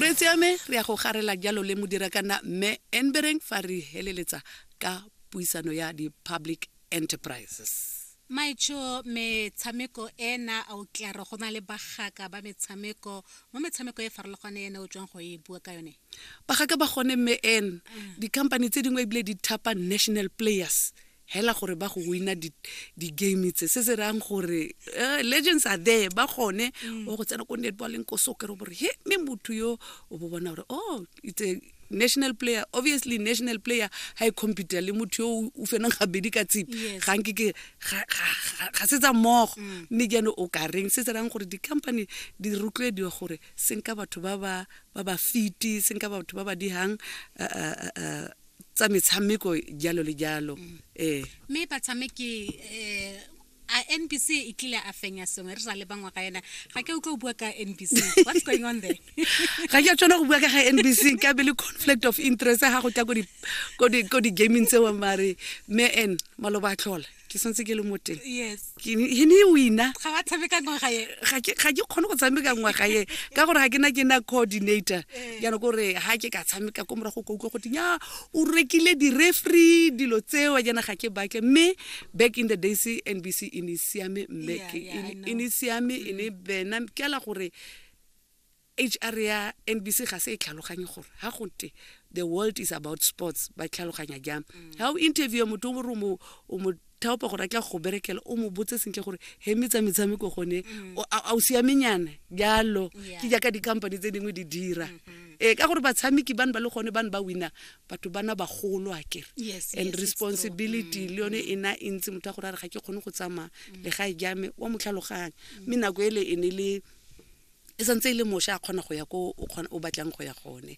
moretsi ya me re ya go garela jalo le modira kana mme Enbereng fa re heleletsa ka puisano ya di-public enterprises. Maitsho metshameko ena a o tla re gona le bagaka ba metshameko mo metshameko e farologane ena o tswang go e bua ka yone. Bagaka ba gone mme di-company tse dingwe ebile di thapa national players hela gore ba go wina di-game tse se rang gore legends are there ba gone o go tsena ko netball ko soccer gore he me motho yo o bo bona gore oh it's a national player. Obviously national player ha compete le motho yo o fenang ga bedi ka tsipi ga nke ke ga se tsa mogo mme ke no o ka reng se rang gore di-company di rotloediwa gore senka batho ba ba fiti senka batho ba ba di hang tsa metshameko jalo le jalo me batshameki a NBC e tlile a fenya sengwe re sa le bangwa ka ena ga ke utlwa o bua ka NBC what's going on there ga ke tsona go bua ka NBC ka be le conflict of interest ha go tla go di gaming tse wa mare me maloba tlhola ke sentse ke le moteng yes ke ni wina ga wa tshameka ngwaga ye ga ke khone go tshameka ngwaga ye ka gore ga ke na coordinator ya no gore ha ke ka tshameka ko morago go go nya o rekile di referee dilo tseo jana ga ke bake me back in the days NBC inisiame inisiame ine bena ke la gore HR ya NBC ga se e tlhaloganye gore ha gote the world is about sports ba tlhaloganya jam ha o interview motho o mo taupa gore tla go berekela o mo botse sentle gore he metsa metshameko gone a o siamenyana jalo ke ja ka di-company tse dingwe di dira ka gore batshameki ba le gone ba wina batho bana ba golo akere and responsibility le yone ena intsi motho a gore ga ke kgone go tsama le ga e jame wa motlhaloganya mme nako ele ene le e santse ile mosha a kgona go ya ko o batlang go ya gone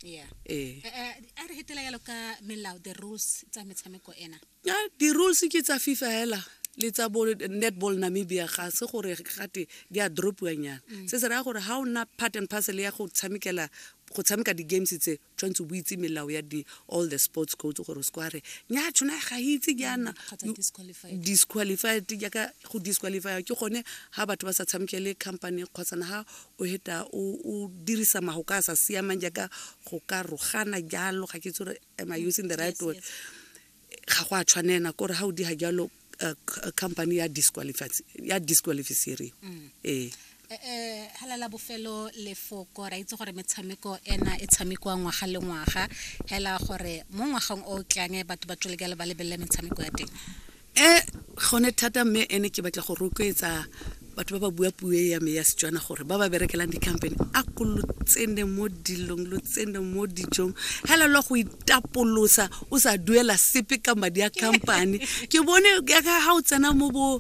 a re hetela yalo ka melao the rules tsa metshameko ena di rules ke tsa FIFA hela le tsa netball Namibia ga se gore gate di a dropiwanyana se se ra gore ha o na part and parcel ya go tshameka di-games tse tshwanetse o itse melao ya all the sports codes gore square nya tshona ga itse jana disqualified ka go disqualify ke gone ha batho ba sa tshamekele company kgotsana ha o heta o dirisa mahoka sa siamang ka go ka rogana jalo ga ke tsore am I using the right word ga go a tshwanela gore ha o di ha jalo company ya disqualify halala bofelo lefoko ra itse gore metshameko ena e tshamekwa ngwaga le ngwaga hela gore mo ngwageng o tlange batho ba tlolegela ba lebelle metshameko ya teng gone thata mme ene ke batla go rotloetsa batho ba ba bua puo ya me ya Setswana gore ba ba berekelang di-company a tsene mo dilong lo tsene mo dijong hela lo go itapolosa o sa duela sepe ka madi a company ke bone ka ha o tsena mo bo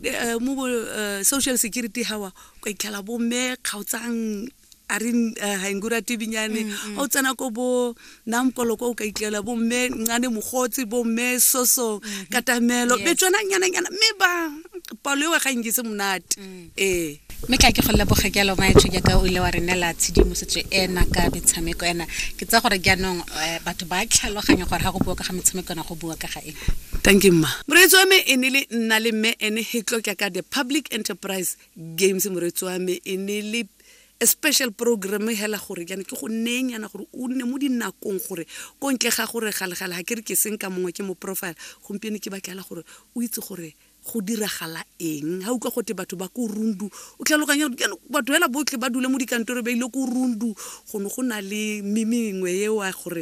social security hawa go ikhala bo me kgautsang a rin ha ingura tibinyane o tsena ko bo namkolo ko ka iklela bo me ngane mogotsi bo me soso katamelo be tsona nyana me ba palo wa ga ngise monate me ka ke go lebogekelo maitsho ka o ile wa renela tshedimosetso ena ka metshameko ena ke tsa gore jaanong batho ba tlhaloganya gore ga go bua ka ga metshameko na go bua ka ga eng thank you ma moretso wa me enele nna le me ene hitlo ka the public enterprise games moretso wa me enele a special program hela gore jana ke go nenyana gore o nne mo dinakong gore go ntle ga gore galegale ha ke re ke seng ka mongwe ke mo profile gompieno ke bakela gore o itse gore go diragala eng ha utlwa gote batho ba ko rundu o tlhaloganya batho hela botle ba dule mo dikantoro ba ile ko rundu go na le mimingwe ye wa gore